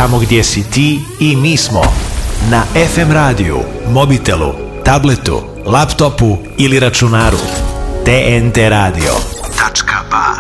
Tamo gdje si ti i mi smo. Na FM radiju, mobitelu, tabletu, laptopu ili računaru. TNT Radio.ba